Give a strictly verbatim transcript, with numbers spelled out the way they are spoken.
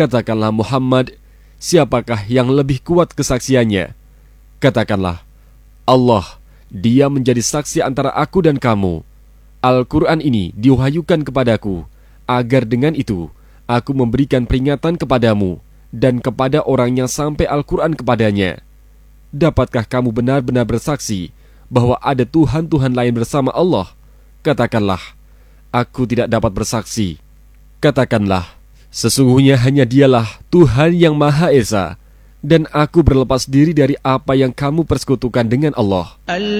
Katakanlah Muhammad, siapakah yang lebih kuat kesaksiannya? Katakanlah, Allah, dia menjadi saksi antara aku dan kamu. Al-Quran ini diwahyukan kepadaku, agar dengan itu aku memberikan peringatan kepadamu dan kepada orang yang sampai Al-Quran kepadanya. Dapatkah kamu benar-benar bersaksi bahwa ada Tuhan-Tuhan lain bersama Allah? Katakanlah, aku tidak dapat bersaksi. Katakanlah, sesungguhnya hanya dialah Tuhan yang Maha Esa, dan aku berlepas diri dari apa yang kamu persekutukan dengan Allah.